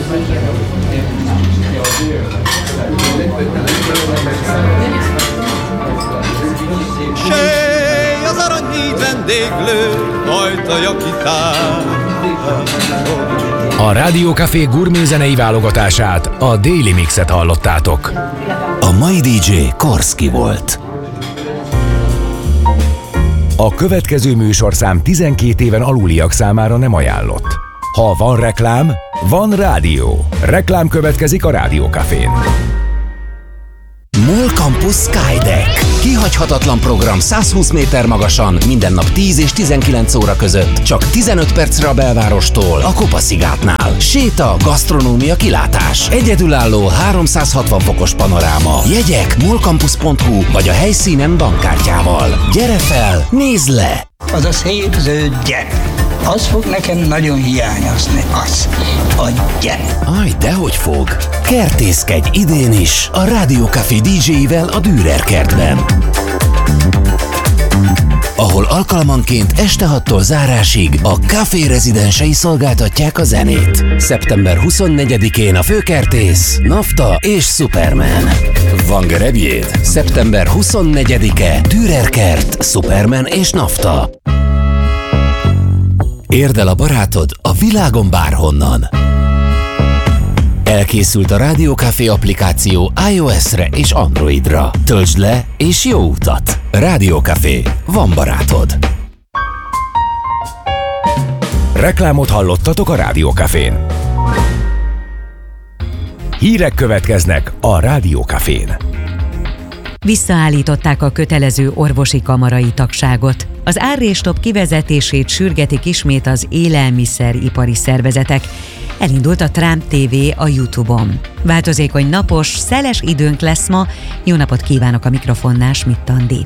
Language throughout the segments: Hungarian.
Sej az arany négy vendéglő, ajtaja kitár. A Rádió Café gurmézenei válogatását, a Daily Mixet hallottátok. A mai DJ Korszki volt. A következő műsorszám 12 éven aluliak számára nem ajánlott. Ha van reklám, van rádió. Reklám következik a Rádió Cafén. MOL Campus Skydeck. Kihagyhatatlan program 120 méter magasan, minden nap 10 és 19 óra között. Csak 15 percre a belvárostól, a Kopaszigátnál. Séta, gasztronómia, kilátás. Egyedülálló 360 fokos panoráma. Jegyek molcampus.hu vagy a helyszínen bankkártyával. Gyere fel, nézd le! Az a szép zöld gyere. Az fog nekem nagyon hiányozni, az a gyere. Aj, dehogy fog! Kertészkedj idén is a Rádió Café DJ-vel a Dürer kertben, ahol alkalmanként este 6-tól zárásig a Café rezidensei szolgáltatják a zenét. Szeptember 24-én a főkertész, Nafta és Superman. Van gerebjéd? Szeptember 24-e, Dürer kert, Superman és Nafta. Érd el a barátod a világon bárhonnan. Elkészült a Rádió Café applikáció iOS-re és Androidra. Töltsd le és jó utat! Rádió Café. Van barátod. Reklámot hallottatok a Rádió Cafén. Hírek következnek a Rádió Cafén. Visszaállították a kötelező orvosi kamarai tagságot. Az árrés-stop kivezetését sürgetik ismét az élelmiszeripari szervezetek. Elindult a Trump TV a YouTube-on. Változékony, napos, szeles időnk lesz ma. Jó napot kívánok, a mikrofonnál Schmidt Andi.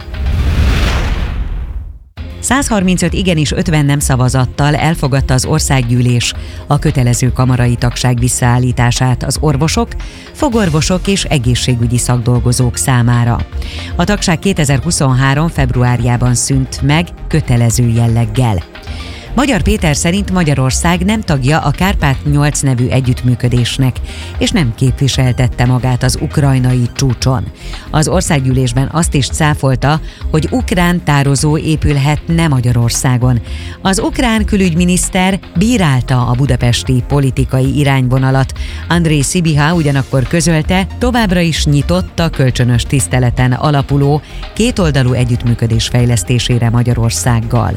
135 igen és 50 nem szavazattal elfogadta az országgyűlés a kötelező kamarai tagság visszaállítását az orvosok, fogorvosok és egészségügyi szakdolgozók számára. A tagság 2023. februárjában szűnt meg kötelező jelleggel. Magyar Péter szerint Magyarország nem tagja a Kárpát-8 nevű együttműködésnek, és nem képviseltette magát az ukrajnai csúcson. Az országgyűlésben azt is cáfolta, hogy ukrán tározó épülhetne Magyarországon. Az ukrán külügyminiszter bírálta a budapesti politikai irányvonalat. Andrej Sibiha ugyanakkor közölte, továbbra is nyitott a kölcsönös tiszteleten alapuló kétoldalú együttműködés fejlesztésére Magyarországgal.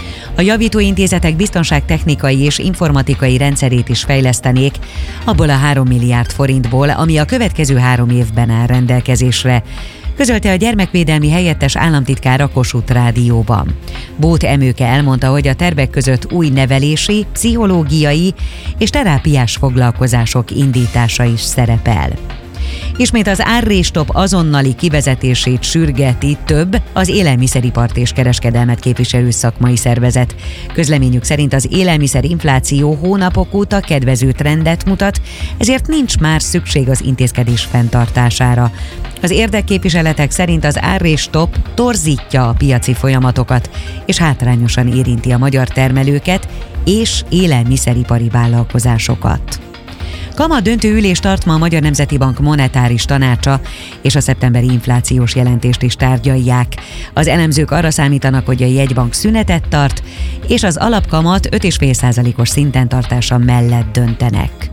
A javítóintézetek biztonságtechnikai és informatikai rendszerét is fejlesztenék, abból a 3 milliárd forintból, ami a következő 3 évben áll rendelkezésre, közölte a gyermekvédelmi helyettes államtitkár a Kossuth Rádióban. Bóth Emőke elmondta, hogy a tervek között új nevelési, pszichológiai és terápiás foglalkozások indítása is szerepel. Ismét az árrés-stop azonnali kivezetését sürgeti több az élelmiszeripart és kereskedelmet képviselő szakmai szervezet. Közleményük szerint az élelmiszerinfláció hónapok óta kedvező trendet mutat, ezért nincs már szükség az intézkedés fenntartására. Az érdekképviseletek szerint az árrés-stop torzítja a piaci folyamatokat, és hátrányosan érinti a magyar termelőket és élelmiszeripari vállalkozásokat. Kamat döntő ülést tart ma a Magyar Nemzeti Bank monetáris tanácsa, és a szeptemberi inflációs jelentést is tárgyalják. Az elemzők arra számítanak, hogy a jegybank szünetet tart, és az alapkamat 5,5%-os szinten tartása mellett döntenek.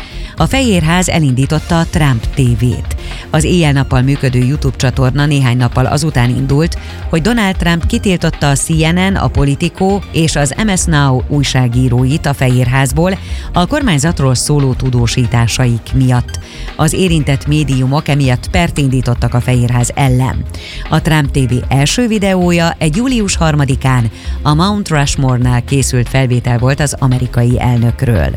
A Fehérház elindította a Trump TV-t. Az éjjel-nappal működő YouTube csatorna néhány nappal azután indult, hogy Donald Trump kitiltotta a CNN, a Politico és az MS Now újságíróit a Fehérházból a kormányzatról szóló tudósításaik miatt. Az érintett médiumok emiatt pert indítottak a Fehérház ellen. A Trump TV első videója egy július 3-án a Mount Rushmore-nál készült felvétel volt az amerikai elnökről.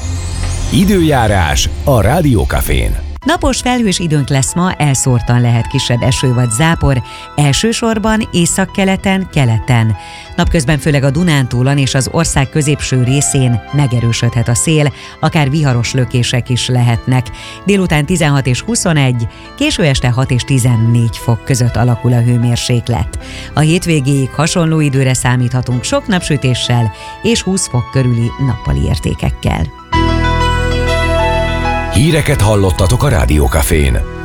Időjárás a Rádió Cafén. Napos, felhős időnk lesz ma, elszórtan lehet kisebb eső vagy zápor, elsősorban északkeleten, keleten. Napközben főleg a Dunántúlon és az ország középső részén megerősödhet a szél, akár viharos lökések is lehetnek. Délután 16 és 21, késő este 6 és 14 fok között alakul a hőmérséklet. A hétvégéig hasonló időre számíthatunk sok napsütéssel és 20 fok körüli nappali értékekkel. Híreket hallottatok a Rádiókafén.